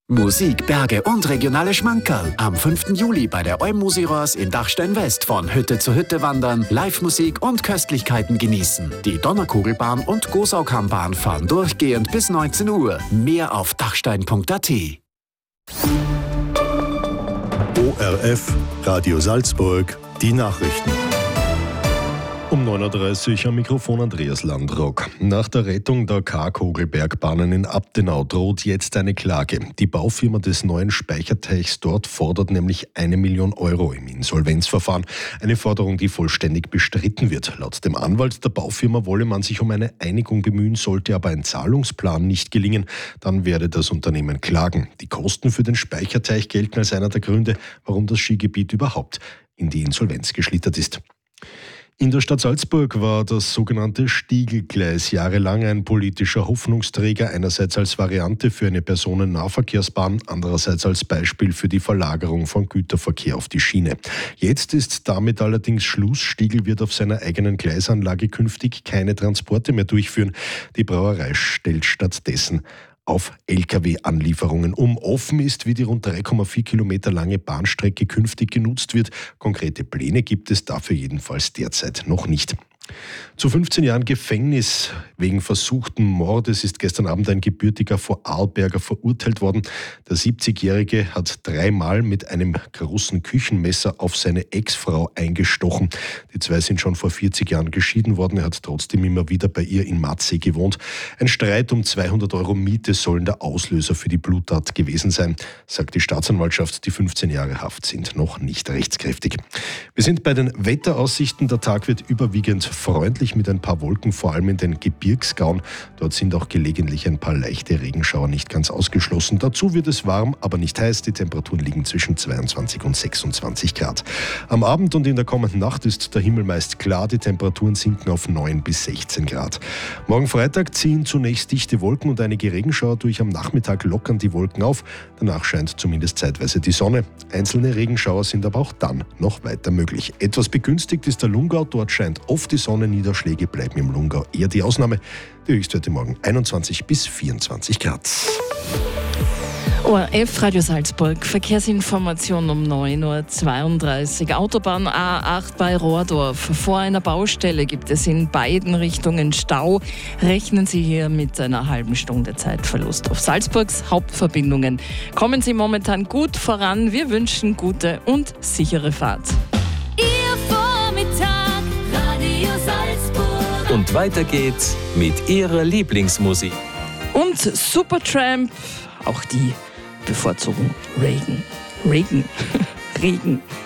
Musik, Berge und regionale Schmankerl. Am 5. Juli bei der Eumusirors in Dachstein West von Hütte zu Hütte wandern, Live-Musik und Köstlichkeiten genießen. Die Donnerkugelbahn und Gosaukammbahn fahren durchgehend bis 19 Uhr. Mehr auf dachstein.at. ORF, Radio Salzburg, die Nachrichten. Um 9.30 Uhr am Mikrofon Andreas Landrock. Nach der Rettung der Karkogelbergbahnen in Abtenau droht jetzt eine Klage. Die Baufirma des neuen Speicherteichs dort fordert nämlich 1 Million Euro im Insolvenzverfahren. Eine Forderung, die vollständig bestritten wird. Laut dem Anwalt der Baufirma wolle man sich um eine Einigung bemühen, sollte aber ein Zahlungsplan nicht gelingen, dann werde das Unternehmen klagen. Die Kosten für den Speicherteich gelten als einer der Gründe, warum das Skigebiet überhaupt in die Insolvenz geschlittert ist. In der Stadt Salzburg war das sogenannte Stiegelgleis jahrelang ein politischer Hoffnungsträger, einerseits als Variante für eine Personennahverkehrsbahn, andererseits als Beispiel für die Verlagerung von Güterverkehr auf die Schiene. Jetzt ist damit allerdings Schluss. Stiegl wird auf seiner eigenen Gleisanlage künftig keine Transporte mehr durchführen. Die Brauerei stellt stattdessen auf Lkw-Anlieferungen um. Offen ist, wie die rund 3,4 Kilometer lange Bahnstrecke künftig genutzt wird. Konkrete Pläne gibt es dafür jedenfalls derzeit noch nicht. Zu 15 Jahren Gefängnis wegen versuchten Mordes ist gestern Abend ein gebürtiger Vorarlberger verurteilt worden. Der 70-Jährige hat 3-mal mit einem großen Küchenmesser auf seine Ex-Frau eingestochen. Die zwei sind schon vor 40 Jahren geschieden worden. Er hat trotzdem immer wieder bei ihr in Matzee gewohnt. Ein Streit um 200 Euro Miete sollen der Auslöser für die Bluttat gewesen sein, sagt die Staatsanwaltschaft. Die 15 Jahre Haft sind noch nicht rechtskräftig. Wir sind bei den Wetteraussichten. Der Tag wird überwiegend freundlich mit ein paar Wolken, vor allem in den Gebirgsgauen. Dort sind auch gelegentlich ein paar leichte Regenschauer nicht ganz ausgeschlossen. Dazu wird es warm, aber nicht heiß. Die Temperaturen liegen zwischen 22 und 26 Grad. Am Abend und in der kommenden Nacht ist der Himmel meist klar. Die Temperaturen sinken auf 9 bis 16 Grad. Morgen Freitag ziehen zunächst dichte Wolken und einige Regenschauer durch. Am Nachmittag lockern die Wolken auf. Danach scheint zumindest zeitweise die Sonne. Einzelne Regenschauer sind aber auch dann noch weiter möglich. Etwas begünstigt ist der Lungau. Dort scheint oft die Sonne. Niederschläge bleiben im Lungau eher die Ausnahme. Die Höchstwerte morgen 21 bis 24 Grad. ORF Radio Salzburg, Verkehrsinformation um 9.32 Uhr. Autobahn A8 bei Rohrdorf. Vor einer Baustelle gibt es in beiden Richtungen Stau. Rechnen Sie hier mit einer halben Stunde Zeitverlust. Auf Salzburgs Hauptverbindungen kommen Sie momentan gut voran. Wir wünschen gute und sichere Fahrt. Und weiter geht's mit Ihrer Lieblingsmusik. Und Supertramp, auch die bevorzugen Regen. Regen.